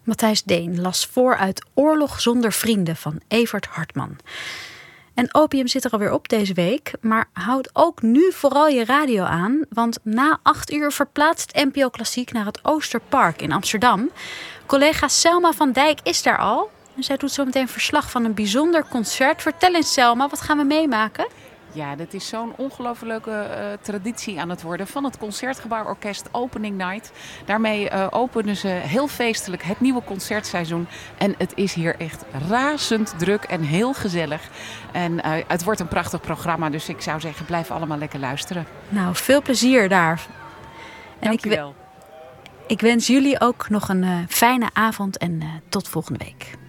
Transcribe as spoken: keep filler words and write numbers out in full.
Matthijs Deen las voor uit Oorlog zonder vrienden van Evert Hartman. En Opium zit er alweer op deze week, maar houd ook nu vooral je radio aan, want na acht uur verplaatst N P O Klassiek naar het Oosterpark in Amsterdam. Collega Selma van Dijk is daar al en zij doet zo meteen verslag van een bijzonder concert. Vertel eens Selma, wat gaan we meemaken? Ja, dit is zo'n ongelooflijke uh, traditie aan het worden van het Concertgebouworkest Opening Night. Daarmee uh, openen ze heel feestelijk het nieuwe concertseizoen. En het is hier echt razend druk en heel gezellig. En uh, het wordt een prachtig programma, dus ik zou zeggen, blijf allemaal lekker luisteren. Nou, veel plezier daar. En Dank je wel. Ik wens jullie ook nog een uh, fijne avond en uh, tot volgende week.